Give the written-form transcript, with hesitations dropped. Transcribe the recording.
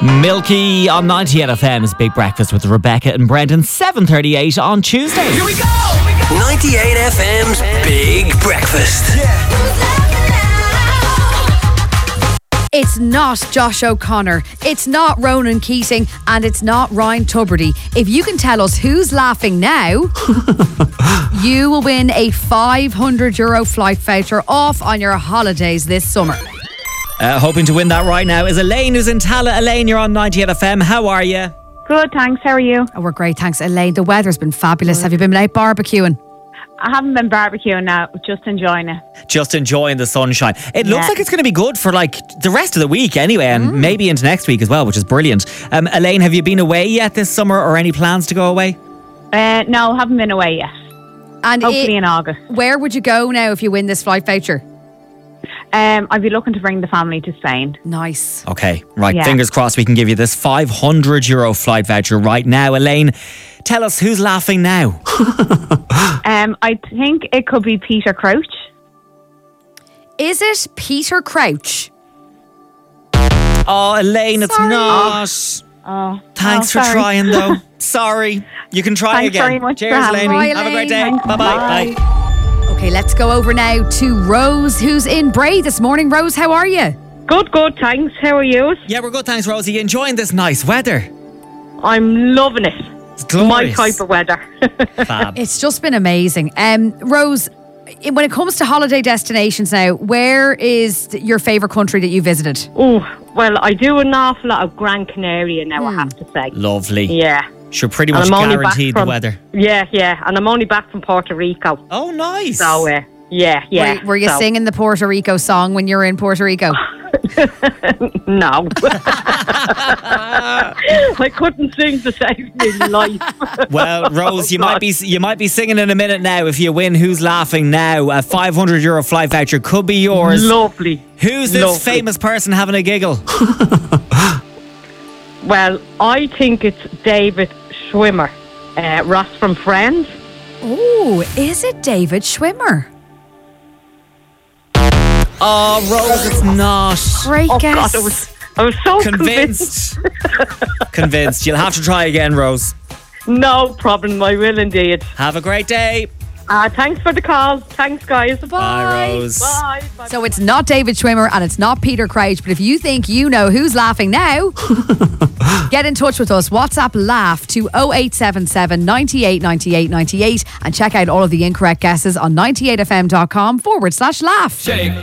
Milky on 98 FM's Big Breakfast with Rebecca and Brendan, 7:38 on Tuesday. Here we go! 98 FM's Big Breakfast. It's not Josh O'Connor, it's not Ronan Keating, and it's not Ryan Tubridy. If you can tell us who's laughing now, you will win a €500 flight voucher off on your holidays this summer. Hoping to win that right now is Elaine, who's in Tala. Elaine, you're on 98 FM. How are you? Good, thanks. How are you? Oh, we're great, thanks, Elaine. The weather's been fabulous. Have you been out barbecuing? I haven't been barbecuing now, just enjoying it. Just enjoying the sunshine. It looks like it's going to be good for like the rest of the week anyway, and maybe into next week as well, which is brilliant. Elaine, have you been away yet this summer, or any plans to go away? No, haven't been away yet. And hopefully in August. Where would you go now if you win this flight voucher? I'd be looking to bring the family to Spain. Nice. Okay, right. Yeah. Fingers crossed we can give you this €500 flight voucher right now. Elaine, tell us who's laughing now. I think it could be Peter Crouch. Is it Peter Crouch? Oh, Elaine, it's Sorry. not. Oh, Thanks for sorry. trying, though. Sorry. You can try Thanks again. very much Cheers, for having Elaine. me. Have a great day. Elaine. Bye-bye. Bye. Bye. Okay, let's go over now to Rose, who's in Bray this morning. Rose, how are you? Good, thanks. How are you? Yeah, we're good, thanks, Rosie. Enjoying this nice weather. I'm loving it. It's glorious. My type of weather. Fab. It's just been amazing. Rose, when it comes to holiday destinations now, where is your favourite country that you visited? Oh, well, I do an awful lot of Gran Canaria now, I have to say. Lovely. Yeah. Sure, pretty And much I'm only back guaranteed the from- weather. Yeah, and I'm only back from Puerto Rico. Oh, nice. So, yeah. Were you So- singing the Puerto Rico song when you were in Puerto Rico? No. I couldn't sing to save my life. Well, Rose, you might be singing in a minute now if you win Who's Laughing Now. A €500 flight voucher could be yours. Lovely. Who's this Lovely. famous person having a giggle? Well, I think it's David Schwimmer, Ross from Friends. Oh, is it David Schwimmer? Oh, Rose, it's not. Great Oh, guess. God, I was so Convinced. Convinced. You'll have to try again, Rose. No problem, I will indeed. Have a great day. Thanks for the call. Thanks, guys. Bye, Rose. Bye. So it's not David Schwimmer and it's not Peter Crouch, but if you think you know who's laughing now, get in touch with us. WhatsApp laugh to 0877 98 98 98 and check out all of the incorrect guesses on 98fm.com/laugh. Shake,